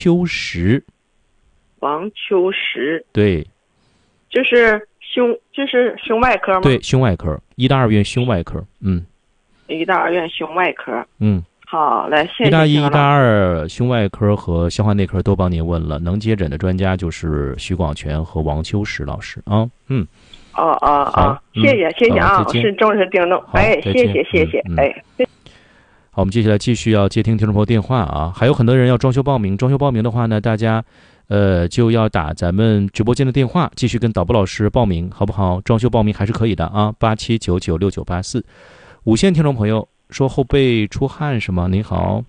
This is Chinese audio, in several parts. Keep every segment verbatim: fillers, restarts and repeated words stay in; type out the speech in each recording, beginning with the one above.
秋实。 王秋实。 对， 就是胸，就是胸外科吗？ 对，胸外科，医大二院胸外科。嗯， 医大二院胸外科。 嗯， 好嘞，谢谢。 医大一、医大二胸外科和消化内科都帮您问了，能接诊的专家就是徐广全和王秋实老师啊。嗯， 哦哦哦，谢谢谢谢啊，我是重视听众。哎，谢谢谢谢，哎。 好，我们接下来继续要接听听众朋友电话啊，还有很多人要装修报名，装修报名的话呢，大家呃就要打咱们直播间的电话，继续跟导播老师报名，好不好？装修报名还是可以的啊，八七九九六九八四。五线听众朋友说后背出汗是吗？您好，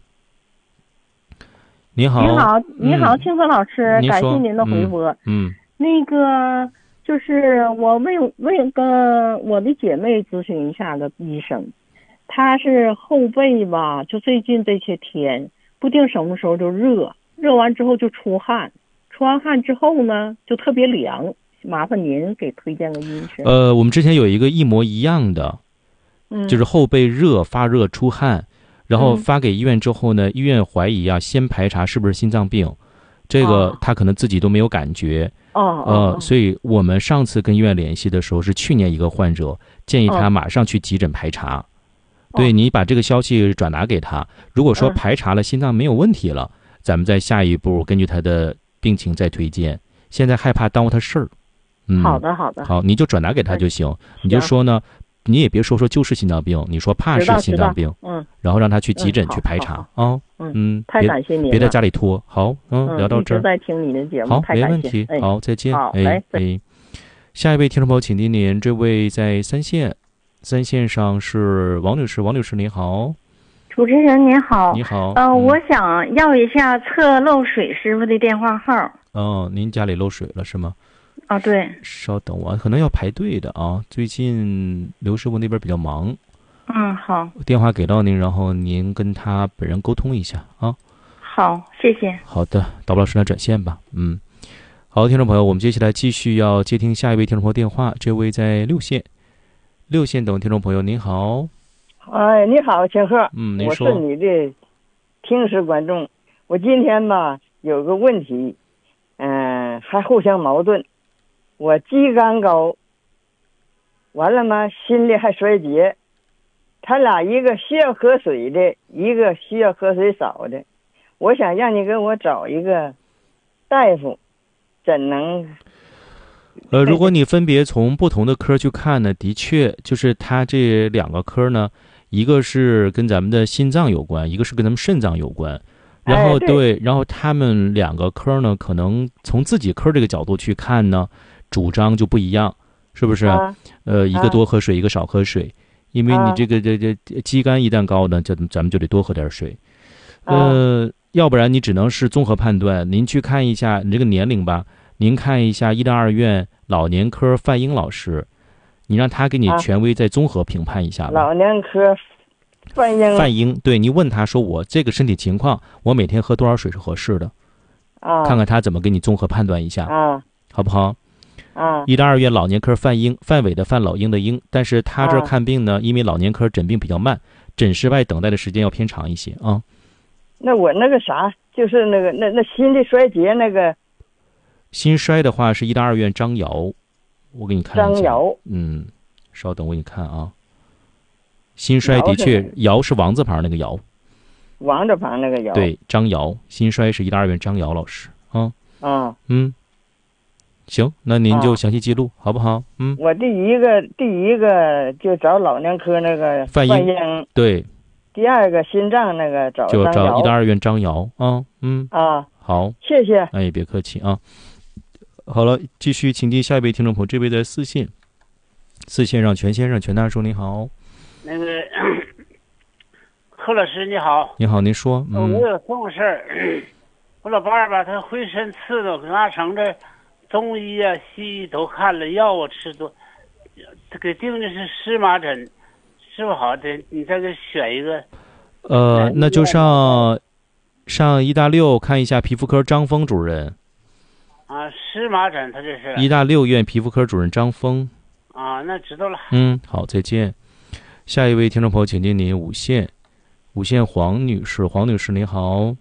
您好， 你好，你好，清河老师， 嗯、 感谢您的回拨。 嗯，嗯那个就是我问问跟我的姐妹咨询一下的医生。他是后背吧，就最近这些天不定什么时候就热，热完之后就出汗，出完汗之后呢就特别凉，麻烦您给推荐个医生。 呃，我们之前有一个一模一样的， 嗯， 就是后背热发热出汗，然后发给医院之后呢，嗯、医院怀疑啊，先排查是不是心脏病，这个他可能自己都没有感觉。 哦， 呃，所以我们上次跟医院联系的时候是去年一个患者，建议他马上去急诊排查。哦对，你把这个消息转达给他，如果说排查了心脏没有问题了，嗯、咱们再下一步根据他的病情再推荐。现在害怕耽误他事儿，嗯， 好的好的， 好，你就转达给他就行。你就说呢，你也别说说就是心脏病，你说怕是心脏病， 嗯， 然后让他去急诊去排查啊，嗯， 太感谢您了， 别在家里拖。好，嗯，聊到这儿， 一直在听你的节目， 好，没问题，好，再见，哎哎，下一位听众朋友，请听您，这位在三线。三线上是王女士，王女士您好， 主持人您好， 你好， 呃， 嗯、 我想要一下测漏水师傅的电话号。 哦，您家里漏水了是吗？ 啊、哦，对。 稍等我，可能要排队的啊，最近刘师傅那边比较忙。 嗯，好。 电话给到您，然后您跟他本人沟通一下啊。 好，谢谢。 好的，导播老师来转线吧。嗯，好，听众朋友，我们接下来继续要接听下一位听众朋友电话，这位在六线。六线等听众朋友您好， 哎，你好，秦鹤， 嗯，您说， 我是你的听时观众。我今天吧有个问题，嗯、呃，还互相矛盾。我肌酐高，完了嘛，心里还衰竭。他俩一个需要喝水的，一个需要喝水少的。我想让你给我找一个大夫，怎能？ 呃，如果你分别从不同的科去看呢，的确就是它这两个科呢，一个是跟咱们的心脏有关，一个是跟咱们肾脏有关。然后、 哎、 对, 对， 然后他们两个科呢，可能从自己科这个角度去看呢，主张就不一样，是不是？ 啊、 呃，一个多喝水，啊、一个少喝水，因为你这个这这肌酐一旦高呢，就咱们就得多喝点水。呃， 啊、 要不然你只能是综合判断。您去看一下你这个年龄吧。您看一下医大二院老年科范英老师，你让他给你权威再综合评判一下吧。 老年科范英， 范英，对，你问他说我这个身体情况，我每天喝多少水是合适的？ 啊， 看看他怎么给你综合判断一下， 啊， 好不好？ 啊， 医大二院老年科范英，范伟的范，老鹰的鹰，但是他这看病呢，因为老年科诊病比较慢，诊室外等待的时间要偏长一些啊。 那我那个啥，就是那个那那心力衰竭那个。 心衰的话是医大二院张瑶，我给你看一下。 张瑶， 嗯，稍等，我给你看啊。心衰的确，瑶是王字旁那个瑶， 王字旁那个瑶。 对，张瑶，心衰是医大二院张瑶老师啊。 啊， 嗯，行，那您就详细记录、啊、好不好？嗯， 我第一个第一个就找老年科那个范英，对。 第二个心脏那个找就找医大二院张瑶啊。嗯啊， 好， 谢谢。 哎，别客气啊。好了，继续请进下一位听众朋友，这位在四线，四线上全先生，全大叔你好。 那个何老师你好。 你好，您说。 嗯、我有这种事儿，我老伴儿吧，他浑身刺挠，那成这中医啊、西医都看了，药啊吃多，给定的是湿麻疹，是不好的，你再给选一个。 呃，那就上上医大六看一下皮肤科张峰主任。 啊，湿麻疹，他这是。 医大六院皮肤科主任张峰。 啊，那知道了。 嗯，好，再见。下一位听众朋友，请进您五线，五线黄女士，黄女士您好。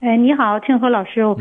哎，你好，清河老师，我